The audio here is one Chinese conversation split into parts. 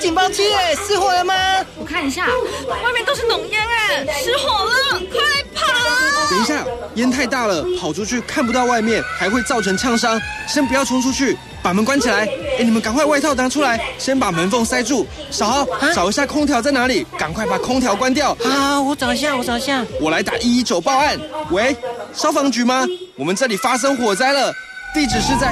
警报器耶，失火了吗？ 我看一下，外面都是浓烟哎，失火了，快跑！ 等一下，烟太大了，跑出去看不到外面，还会造成呛伤。先不要冲出去，把门关起来。你们赶快外套拿出来，先把门缝塞住。小豪，找一下空调在哪里，赶快把空调关掉。 好，我找一下。 我来打119报案。喂，消防局吗？我们这里发生火灾了，地址是在……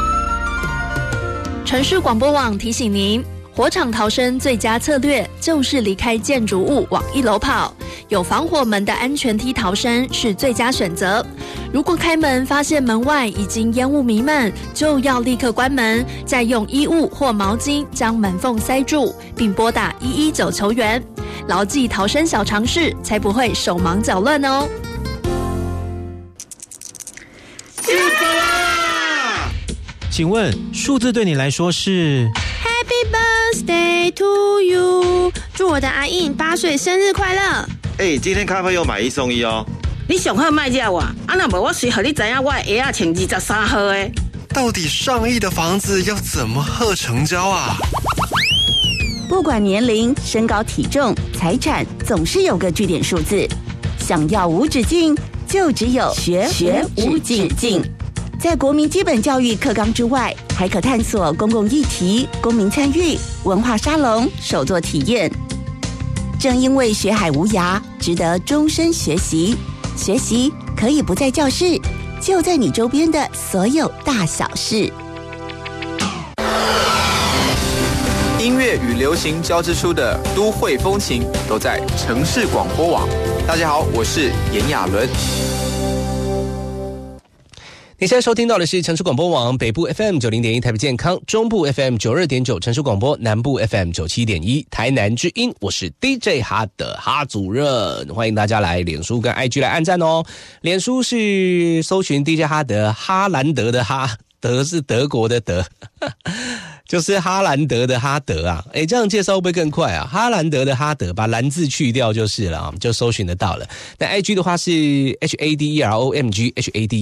城市广播网提醒您，火场逃生最佳策略就是离开建筑物往1楼跑，有防火门的安全梯逃生是最佳选择。如果开门发现门外已经烟雾弥漫，就要立刻关门，再用衣物或毛巾将门缝塞住，并拨打119求援。牢记逃生小常识，才不会手忙脚乱哦。 请问数字对你来说是 Happy birthday to you， 祝我的阿印8岁生日快乐。 今天咖啡有买1送1哦。 你上好卖惹我，若无我随和你知影我的鞋仔穿23号的。 到底上亿的房子要怎么贺成交啊？ 不管年龄、身高、体重、财产，总是有个据点数字。想要无止境，就只有学无止境。在国民基本教育课纲之外，还可探索公共议题、公民参与、文化沙龙、手作体验。正因为学海无涯，值得终身学习。学习可以不在教室，就在你周边的所有大小事。 音乐与流行交织出的都会风情，都在城市广播网。大家好，我是炎亚纶。 你现在收听到的是城市广播网北部 FM 90.1台北健康，中部 FM 92.9城市广播，南部 FM 97.1台南之音。我是 DJ 哈的哈主任，欢迎大家来脸书跟 IG 来按赞哦。脸书是搜寻 DJ 哈德，哈兰德的哈，德是德国的德。就是哈兰德的哈德啊，这样介绍会不会更快啊？哈兰德的哈德，把兰字去掉就是了啊，就搜寻得到了。那 IG 的话是 HADEROMG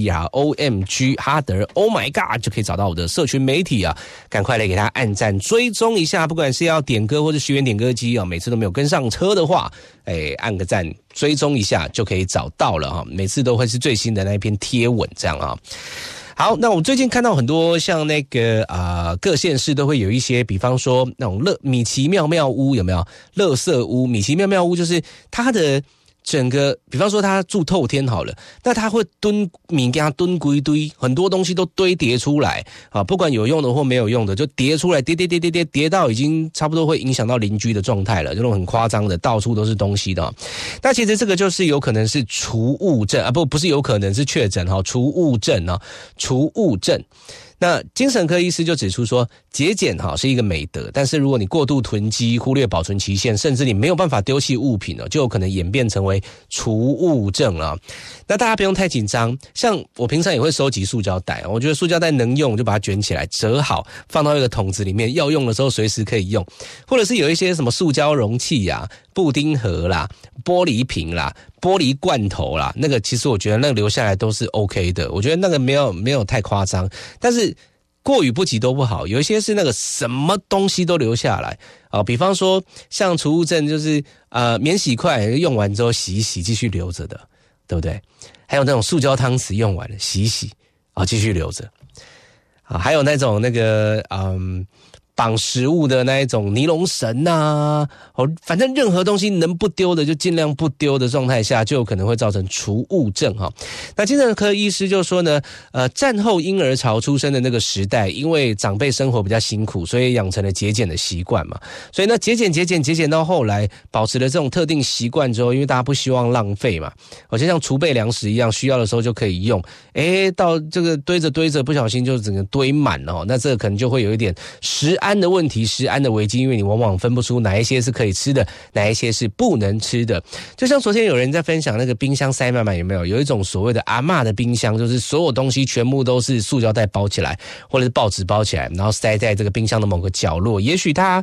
HADEROMG 哈德 ，Oh my God， 就可以找到我的社群媒体啊，赶快来给他按赞追踪一下，不管是要点歌或者学员点歌机啊，每次都没有跟上车的话，按个赞追踪一下就可以找到了哈，每次都会是最新的那一篇贴文这样啊。好，那我最近看到很多像那个各县市都会有一些，比方说那种米奇妙妙屋有没有？垃圾屋，米奇妙妙屋就是它的整个，比方说他住透天好了，那他会蹲米给他蹲归堆，很多东西都堆叠出来啊，不管有用的或没有用的，就叠出来，叠到已经差不多会影响到邻居的状态了，这种很夸张的，到处都是东西的啊。那其实这个就是有可能是除物症啊，不是有可能是确诊哈，除物症啊，除物症。那精神科医师就指出说，节俭是一个美德，但是如果你过度囤积，忽略保存期限，甚至你没有办法丢弃物品就有可能演变成为除物症啊。那大家不用太紧张，像我平常也会收集塑胶袋，我觉得塑胶袋能用就把它卷起来折好，放到一个桶子里面，要用的时候随时可以用。或者是有一些什么塑胶容器啊、布丁盒啦、玻璃瓶啦、玻璃罐头啦，那个其实我觉得那个留下来都是 OK 的，我觉得那个没有太夸张，但是过于不及都不好，有一些是那个什么东西都留下来啊，比方说像除物症就是免洗筷用完之后洗一洗继续留着的，对不对？还有那种塑胶汤匙用完了洗一洗继续留着啊，还有那种那个绑食物的那一种尼龙绳啊，反正任何东西能不丢的就尽量不丢的状态下，就有可能会造成除物症哈。那精神科医师就说呢，战后婴儿潮出生的那个时代，因为长辈生活比较辛苦，所以养成了节俭的习惯嘛。所以呢，节俭到后来，保持了这种特定习惯之后，因为大家不希望浪费嘛，就像储备粮食一样，需要的时候就可以用。到这个堆着，不小心就整个堆满了，那这个可能就会有一点食安的问题，食安的危机，因为你往往分不出哪一些是可以吃的，哪一些是不能吃的。就像昨天有人在分享那个冰箱塞满满，有没有？有一种所谓的阿嬷的冰箱，就是所有东西全部都是塑胶袋包起来，或者是报纸包起来，然后塞在这个冰箱的某个角落。也许它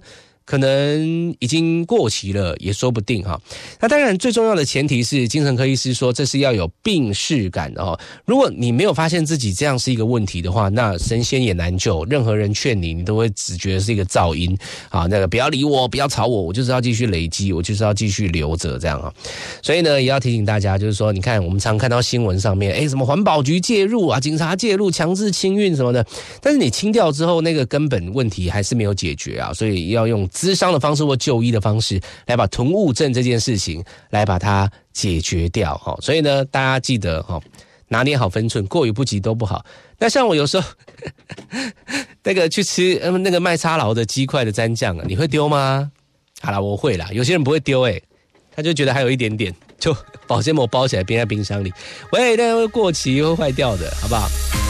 可能已经过期了也说不定哈。那当然最重要的前提是精神科医师说这是要有病识感的哦。如果你没有发现自己这样是一个问题的话，那神仙也难救，任何人劝你都会只觉得是一个噪音啊，那个不要理我，不要吵我，我就是要继续累积，我就是要继续留着这样啊。所以呢，也要提醒大家，就是说你看我们常看到新闻上面，什么环保局介入啊，警察介入强制清运什么的，但是你清掉之后那个根本问题还是没有解决啊，所以要用咨商的方式或就医的方式来把囤物症这件事情来把它解决掉齁。所以呢，大家记得齁，拿捏好分寸，过犹不及都不好。那像我有时候那个去吃那个麦差劳的鸡块的蘸酱啊，你会丢吗？好啦，我会啦，有些人不会丢他就觉得还有一点点，就保鲜膜包起来冰在冰箱里，喂，那会过期会坏掉的，好不好？